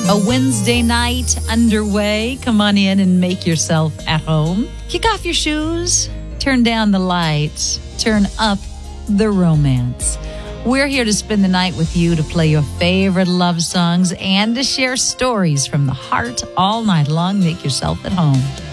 A Wednesday night underway. Come on in and make yourself at home. Kick off your shoes, turn down the lights, turn up the romance. We're here to spend the night with you, to play your favorite love songs and to share stories from the heart all night long. Make yourself at home.